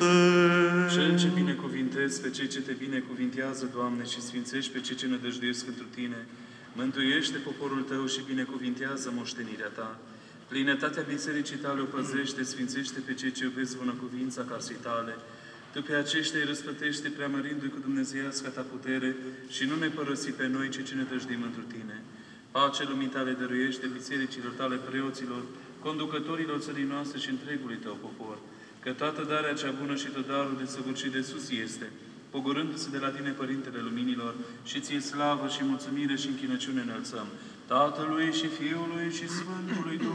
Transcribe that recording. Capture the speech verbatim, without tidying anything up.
Cel ce binecuvintezi pe cei ce te binecuvintează, Doamne, și sfințești pe cei ce nădăjduiesc întru Tine, mântuiește poporul Tău și binecuvintează moștenirea Ta. Plinătatea bisericii Tale o păzește, sfințește pe cei ce iubesc bunăcuvința casei Tale. Tu pe aceștia îi răspătește, preamărindu-i cu dumnezeiasca Ta putere și nu ne părăsi pe noi, cei ce ne dăjdim întru Tine. Pace lumii Tale dăruiește bisericilor Tale, preoților, conducătorilor țării noastre și întregului Tău popor, că toată darea cea bună și tot darul de săvârșit de sus este, pogorându-se de la Tine, Părintele Luminilor, și Ție slavă și mulțumire și închinăciune înălțăm, Tatălui și Fiului și Sfântului Duh.